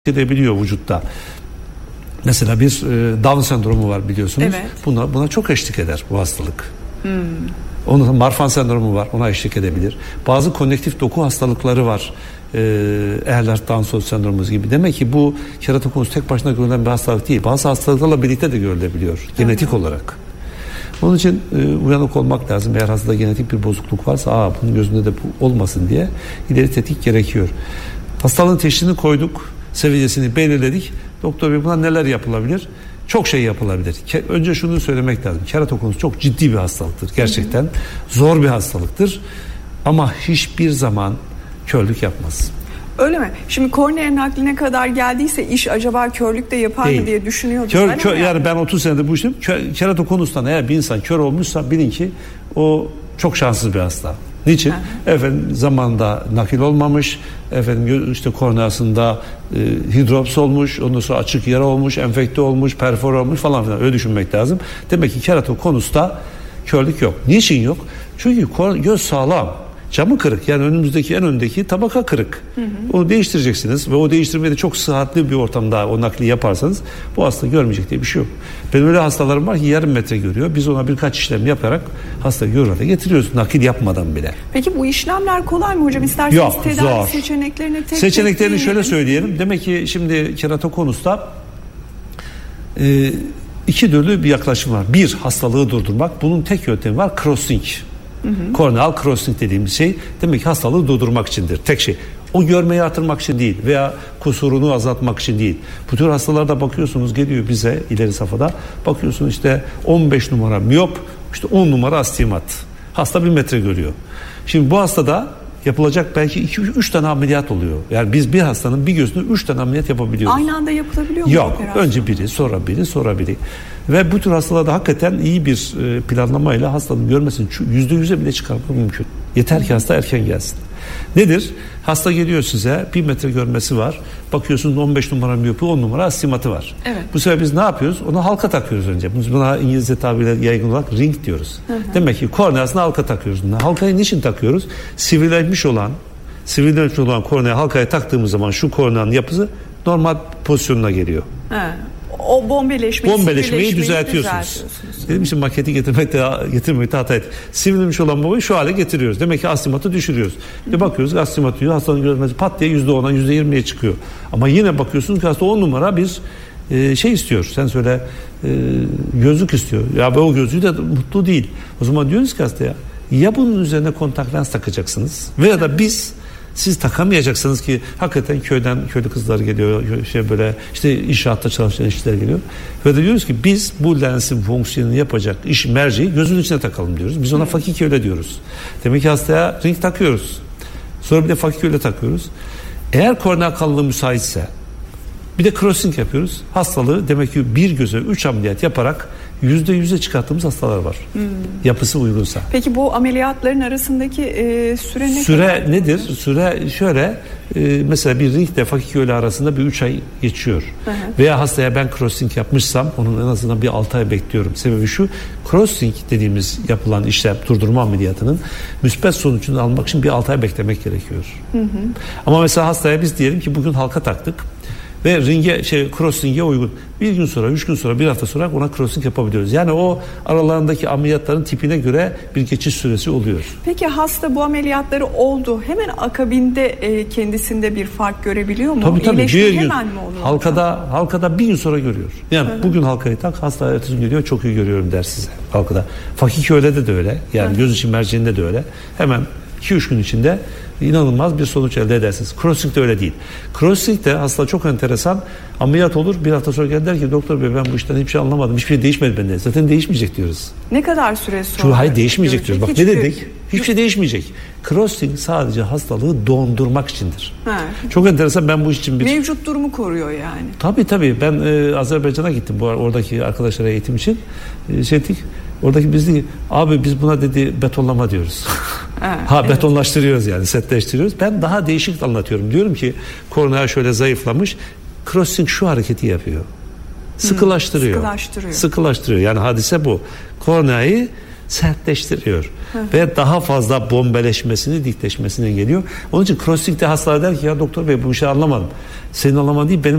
edebiliyor vücutta. Mesela bir Down sendromu var biliyorsunuz. Evet. Buna çok eşlik eder bu hastalık. Onun Marfan sendromu var. Ona eşlik edebilir. Bazı konnektif doku hastalıkları var. Ehlers-Danlos sendromu gibi. Demek ki bu keratokonus tek başına görülen bir hastalık değil. Bazı hastalıklarla birlikte de görülebiliyor. Genetik olarak. Onun için uyanık olmak lazım. Eğer hastada genetik bir bozukluk varsa bunun gözünde de bu olmasın diye ileri tetkik gerekiyor. Hastalığın teşhisini koyduk. Seviyesini belirledik. Doktor bey buna neler yapılabilir? Çok şey yapılabilir. Önce şunu söylemek lazım. Keratokonus çok ciddi bir hastalıktır. Gerçekten zor bir hastalıktır. Ama hiçbir zaman körlük yapmaz. Öyle mi? Şimdi kornea nakline kadar geldiyse iş acaba körlük de yapar mı diye düşünüyordum. Yani ben 30 senedir bu işim. Keratokonustan eğer bir insan kör olmuşsa bilin ki o çok şanssız bir hasta. Niçin? Efendim zamanında nakil olmamış, efendim işte korneasında hidrops olmuş, ondan sonra açık yara olmuş, enfekte olmuş, perfor olmuş falan filan, öyle düşünmek lazım. Demek ki keratokonusta körlük yok. Niçin yok? Çünkü göz sağlam. Camı kırık, yani önümüzdeki en öndeki tabaka kırık. Onu değiştireceksiniz ve o değiştirmede çok sıhhatli bir ortamda o nakli yaparsanız bu hasta görmeyecek diye bir şey yok. Benim öyle hastalarım var ki yarım metre görüyor. Biz ona birkaç işlem yaparak hastayı görür hale getiriyoruz nakil yapmadan bile. Peki bu işlemler kolay mı hocam? İsterseniz yok, tedavi zor. seçeneklerini şöyle söyleyelim. Demek ki şimdi keratokonusta iki türlü bir yaklaşım var. Bir, hastalığı durdurmak. Bunun tek yöntemi var, crossing. Korneal crossing dediğimiz şey demek ki hastalığı durdurmak içindir. Tek şey. O görmeyi artırmak için değil veya kusurunu azaltmak için değil. Bu tür hastalarda bakıyorsunuz geliyor bize ileri safhada. Bakıyorsunuz işte 15 numara miyop, işte 10 numara astigmat. Hasta 1 metre görüyor. Şimdi bu hastada yapılacak belki 2-3 tane ameliyat oluyor. Yani biz bir hastanın bir gözünü 3 tane ameliyat yapabiliyoruz. Aynı anda yapılabiliyor mu? Yok. Önce biri, sonra biri, sonra biri. Ve bu tür hastalarda hakikaten iyi bir planlamayla hastanın görmesini %100'e bile çıkarmak mümkün. Yeter ki hasta erken gelsin. Nedir? Hasta geliyor size, 1 metre görmesi var. Bakıyorsunuz 15 numara miyopu, 10 numara astigmatı var. Evet. Bu sefer biz ne yapıyoruz? Ona halka takıyoruz önce. Biz buna İngilizce tabiriyle yaygın olarak ring diyoruz. Demek ki korneasına halka takıyoruz. Halkayı niçin takıyoruz? Sivrilenmiş olan kornea halkaya taktığımız zaman şu korneanın yapısı normal pozisyonuna geliyor. O bombeleşmeyi düzeltiyorsunuz. Dedim için maketi getirmekte hata ettik. Sivrilmiş olan bombayı şu hale getiriyoruz. Demek ki astigmatı düşürüyoruz. Bakıyoruz astigmat diyor, hastanın görmesi pat diye %10'a %20'ye çıkıyor. Ama yine bakıyorsunuz ki hasta 10 numara bir şey istiyor. Sen söyle gözlük istiyor. Ya o gözlüğü de mutlu değil. O zaman diyoruz ki hastaya ya bunun üzerine kontak lens takacaksınız veya da siz takamayacaksınız ki hakikaten köylü kızlar geliyor, böyle işte inşaatta çalışan işçiler geliyor. Ve de diyoruz ki biz bu lensin fonksiyonunu yapacak merceği gözün içine takalım diyoruz. Biz ona fakik öyle diyoruz. Demek ki hastaya ring takıyoruz. Sonra bir de fakik öyle takıyoruz. Eğer kornea kalınlığı müsaitse bir de crossing yapıyoruz. Hastalığı demek ki bir göze 3 ameliyat yaparak %100'e çıkarttığımız hastalar var. Yapısı uygunsa. Peki bu ameliyatların arasındaki süre ne kadar? Süre nedir? Süre şöyle, mesela bir ringle fakik öyle arasında bir 3 ay geçiyor. Veya hastaya ben crossing yapmışsam onun en azından bir 6 ay bekliyorum. Sebebi şu, crossing dediğimiz yapılan işlem, durdurma ameliyatının müspet sonucunu almak için bir 6 ay beklemek gerekiyor. Ama mesela hastaya biz diyelim ki bugün halka taktık. Ve crossing'e uygun. Bir gün sonra, 3 gün sonra, bir hafta sonra ona crossing yapabiliyoruz. Yani o aralarındaki ameliyatların tipine göre bir geçiş süresi oluyor. Peki hasta bu ameliyatları oldu. Hemen akabinde kendisinde bir fark görebiliyor mu? Tabii. İyileşme hemen mi oluyor? Halkada bir gün sonra görüyor. Yani bugün halkayı tak, hasta ertesi gün geliyor, çok iyi görüyorum der size halkada. Fakik öyle de öyle. Yani göz için merceğinde de öyle. Hemen 2-3 gün içinde inanılmaz bir sonuç elde edersiniz. Crossing de öyle değil. Crossing de hasta çok enteresan, ameliyat olur, bir hafta sonra gelir der ki doktor bey ben bu işten hiçbir şey anlamadım. Hiçbir şey değişmedi bende. Zaten değişmeyecek diyoruz. Ne kadar süre sonra? Hayır değişmeyecek diyoruz. Bak ne dedik? Hiçbir şey değişmeyecek. Crossing sadece hastalığı dondurmak içindir. Çok enteresan, ben bu iş için mevcut durumu koruyor yani. Tabii. Ben Azerbaycan'a gittim oradaki arkadaşlara eğitim için. Oradaki biz dedi abi biz buna dedi betonlama diyoruz. Betonlaştırıyoruz yani, setleştiriyoruz. Ben daha değişik anlatıyorum. Diyorum ki kornea şöyle zayıflamış. Crossing şu hareketi yapıyor. Sıkılaştırıyor. Yani hadise bu. Korneayı sertleştiriyor. Ve daha fazla bombeleşmesini, dikleşmesini engelliyor. Onun için crossing'de hastalar der ki ya doktor bey bu işi anlamadım. Senin anlaman değil benim